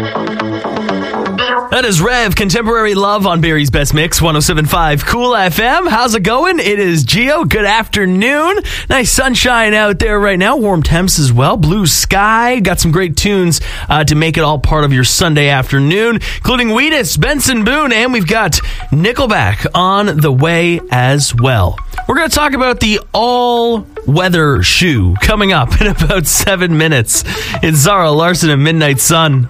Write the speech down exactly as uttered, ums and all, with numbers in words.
That is Rev, Contemporary Love on Barry's Best Mix, one oh seven point five Cool F M. How's it going? It is Gio. Good afternoon. Nice sunshine out there right now. Warm temps as well. Blue sky. Got some great tunes uh, to make it all part of your Sunday afternoon, including Wheatus, Benson Boone, and we've got Nickelback on the way as well. We're going to talk about the all-weather shoe coming up in about seven minutes. It's Zara Larson and Midnight Sun